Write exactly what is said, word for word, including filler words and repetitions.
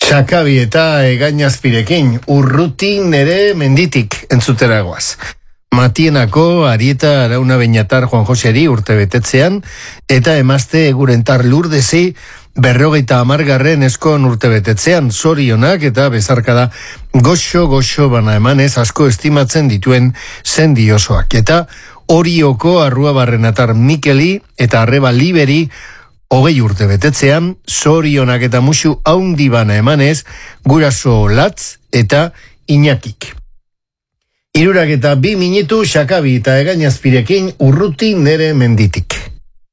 Xakabi eta Egañazpirekin urruti nere menditik entzuteragoaz. Matienako Arieta Arauna Beñatar Juan Joseri urte betetzean, eta emazte Egurentar Lurdesi berrogeita amargarren eskon urte betetzean, zorionak eta bezarkada goxo-goxo bana emanez asko estimatzen dituen zendi osoak. Eta Orioko Arruabarrenatar Mikeli eta Arreba Liberi hogei urte betetzean, zorionak eta musu haundi bana emanez, guraso Latz eta Iñakik. Hirurak eta bi minutu Xakabi eta Egañazpirekin urruti nere menditik.